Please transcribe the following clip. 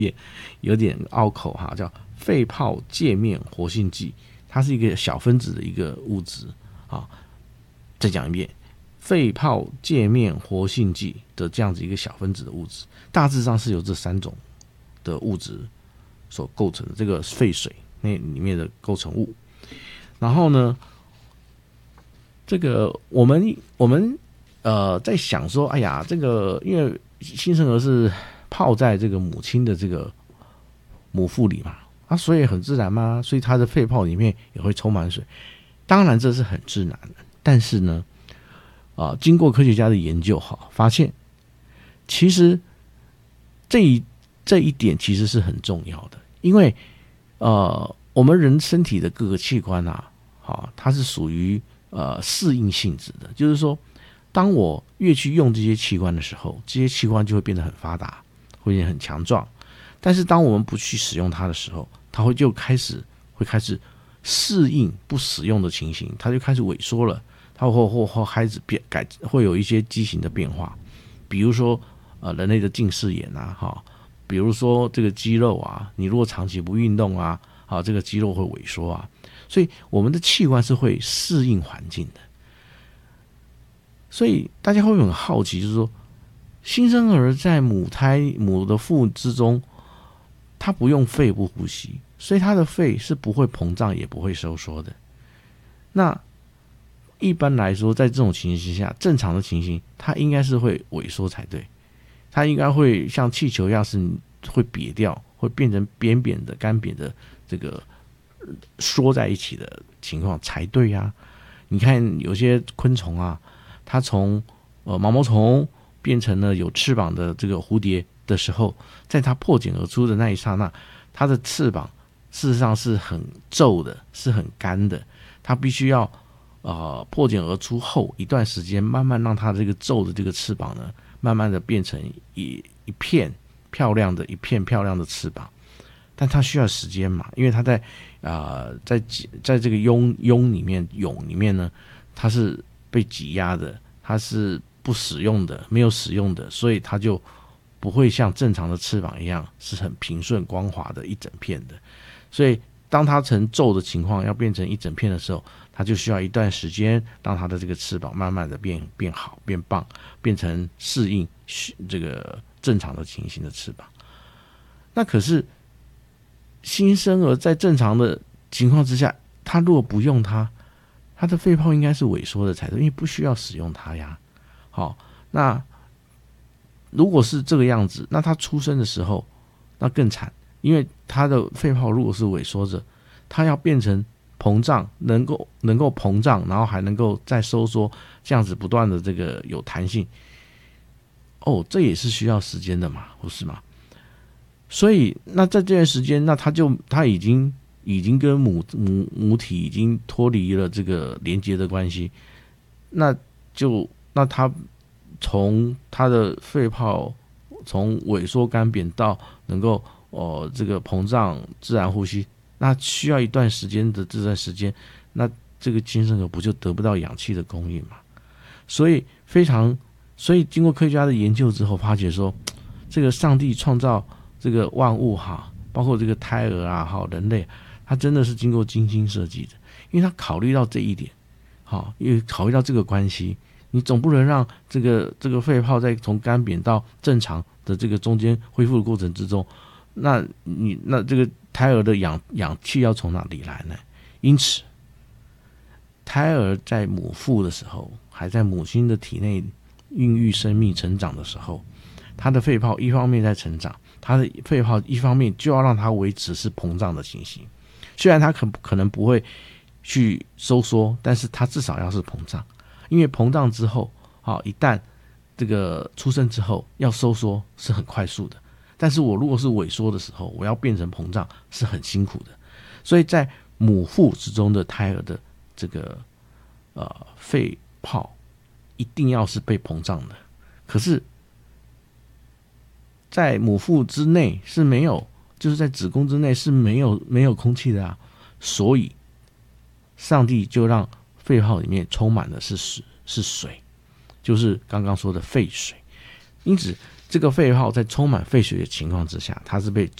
有点拗口哈，叫肺泡界面活性剂，它是一个小分子的一个物质啊。再讲一遍，肺泡界面活性剂的这样子一个小分子的物质，大致上是由这3种的物质所构成的这个废水那里面的构成物。然后呢，这个我们在想说，哎呀，这个因为新生儿是泡在这个母亲的这个母腹里嘛，所以很自然嘛，所以它的肺泡里面也会充满水。当然这是很自然的，但是呢，经过科学家的研究发现其实这一点其实是很重要的，因为我们人身体的各个器官它是属于适应性质的，就是说，当我越去用这些器官的时候，这些器官就会变得很发达，会变得很强壮。但是当我们不去使用它的时候，它会开始适应不使用的情形，它就开始萎缩了，它会开始会有一些畸形的变化，比如说人类的近视眼比如说这个肌肉你如果长期不运动这个肌肉会萎缩所以我们的器官是会适应环境的。所以大家会很好奇，就是说，新生儿在母的腹之中，他不用肺部呼吸，所以他的肺是不会膨胀也不会收缩的。那一般来说，在这种情形下，正常的情形，它应该是会萎缩才对，它应该会像气球一样是会瘪掉，会变成扁扁的、干瘪的这个缩在一起的情况才对啊。你看有些昆虫它从毛毛虫变成了有翅膀的这个蝴蝶的时候，在它破茧而出的那一刹那，它的翅膀事实上是很皱的，是很干的，它必须要破茧而出后一段时间，慢慢让它这个皱的这个翅膀呢，慢慢的变成一片漂亮的翅膀。但它需要时间嘛，因为它在这个蛹里面呢，它是被挤压的，它是不使用的，没有使用的，所以它就不会像正常的翅膀一样是很平顺光滑的一整片的。所以当它成皱的情况要变成一整片的时候，它就需要一段时间让它的这个翅膀慢慢的变好变棒，变成适应这个正常的情形的翅膀。那可是新生儿在正常的情况之下，他如果不用它的肺泡应该是萎缩的才对，因为不需要使用它呀。好，那如果是这个样子，那他出生的时候那更惨，因为他的肺泡如果是萎缩着，他要变成膨胀，能够膨胀，然后还能够再收缩，这样子不断的这个有弹性，这也是需要时间的嘛，不是吗？所以那在这段时间，那他已经跟母体已经脱离了这个连接的关系，那他从他的肺泡从萎缩干扁到能够这个膨胀自然呼吸，那需要一段时间的这段时间，那这个新生儿不就得不到氧气的供应嘛？所以经过科学家的研究之后，发觉说，这个上帝创造这个万物包括这个胎儿人类，他真的是经过精心设计的，因为他考虑到这一点，因为考虑到这个关系，你总不能让这个肺泡在从干扁到正常的这个中间恢复的过程之中，那这个胎儿的氧气要从哪里来呢？因此，胎儿在母腹的时候，还在母亲的体内孕育生命成长的时候，他的肺泡一方面在成长，他的肺泡一方面就要让它维持是膨胀的情形，虽然它可能不会去收缩，但是它至少要是膨胀，因为膨胀之后一旦这个出生之后要收缩是很快速的，但是我如果是萎缩的时候，我要变成膨胀是很辛苦的。所以在母腹之中的胎儿的这个肺泡一定要是被膨胀的，可是在母腹之内是没有，就是在子宫之内是没有空气的所以上帝就让肺泡里面充满的是水，就是刚刚说的废水。因此这个肺泡在充满废水的情况之下，它是被